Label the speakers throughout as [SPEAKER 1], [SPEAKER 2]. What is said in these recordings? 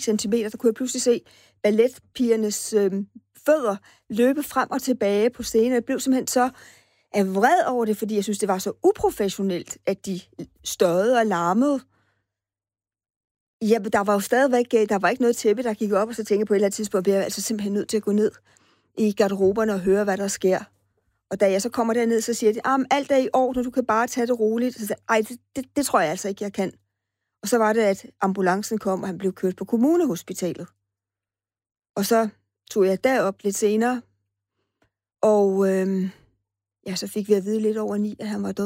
[SPEAKER 1] centimeter, der kunne jeg pludselig se balletpigernes fødder løbe frem og tilbage på scenen. Jeg blev simpelthen så vred over det, fordi jeg synes, det var så uprofessionelt, at de støjede og larmede. Ja, der var jo stadigvæk, der var ikke noget tæppe, der gik op, og så tænkte jeg på et eller andet tidspunkt, bliver jeg altså simpelthen nødt til at gå ned i garderoberne og høre, hvad der sker. Og da jeg så kommer derned, så siger de, alt er i orden, du kan bare tage det roligt. Så sagde, det tror jeg altså ikke, jeg kan. Og så var det, at ambulancen kom, og han blev kørt på kommunehospitalet. Og så tog jeg derop lidt senere, og så fik vi at vide lidt over 9, at han var død.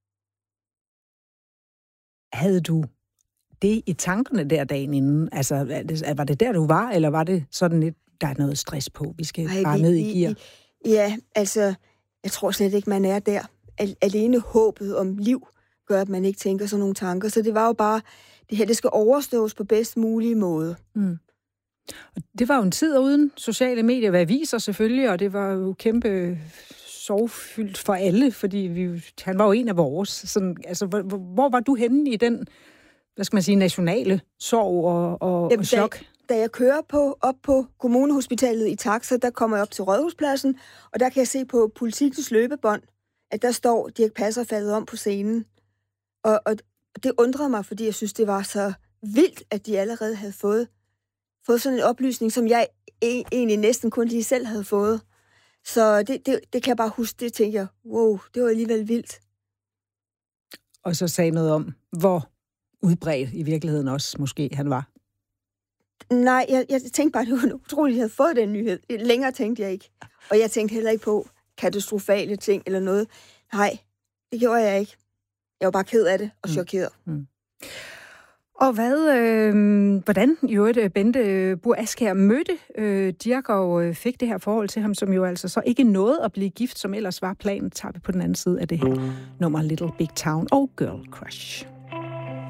[SPEAKER 2] Havde du det i tankerne der dagen inden? Altså, var det der, du var, eller var det sådan lidt, der er noget stress på, vi skal bare ned i gear?
[SPEAKER 1] Ja, altså, jeg tror slet ikke, man er der. Alene håbet om liv gør, at man ikke tænker sådan nogle tanker. Så det var jo bare, det her, det skal overstås på bedst mulige måde.
[SPEAKER 2] Mm. Og det var jo en tid uden sociale medier, hvad aviser selvfølgelig, og det var jo kæmpe sorgfyldt for alle, fordi han var jo en af vores. Sådan, altså, hvor var du henne i den, hvad skal man sige, nationale sorg og chok?
[SPEAKER 1] Da jeg kører op på kommunehospitalet i taxa, der kommer jeg op til Rådhuspladsen, og der kan jeg se på Politikens løbebånd, at der står Dirch Passer faldet om på scenen. Og det undrede mig, fordi jeg synes, det var så vildt, at de allerede havde fået sådan en oplysning, som jeg egentlig næsten kun lige selv havde fået. Så det kan jeg bare huske, det tænker jeg, wow, det var alligevel vildt.
[SPEAKER 2] Og så sagde noget om, hvor udbredt i virkeligheden også måske han var.
[SPEAKER 1] Nej, jeg tænkte bare, det var utroligt, at jeg havde fået den nyhed. Længere tænkte jeg ikke. Og jeg tænkte heller ikke på katastrofale ting eller noget. Nej, det gjorde jeg ikke. Jeg var bare ked af det og chokeret. Mm.
[SPEAKER 2] Og hvordan i øvrigt Bente Buhr Askjær mødte Dirch og fik det her forhold til ham, som jo altså så ikke nåede at blive gift, som ellers var planen, tager vi på den anden side af det her nummer Little Big Town og Girl Crush.